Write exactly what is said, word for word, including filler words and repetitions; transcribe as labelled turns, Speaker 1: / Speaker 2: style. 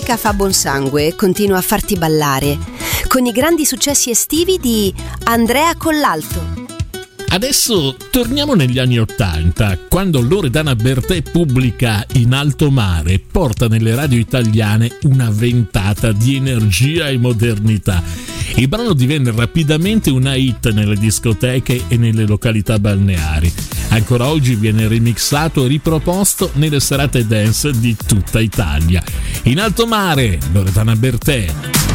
Speaker 1: musica fa buon sangue e continua a farti ballare, con i grandi successi estivi di Andrea Collalto.
Speaker 2: Adesso torniamo negli anni Ottanta, quando Loredana Bertè pubblica In alto mare e porta nelle radio italiane una ventata di energia e modernità. Il brano divenne rapidamente una hit nelle discoteche e nelle località balneari. Ancora oggi viene remixato e riproposto nelle serate dance di tutta Italia. In alto mare, Loredana Bertè.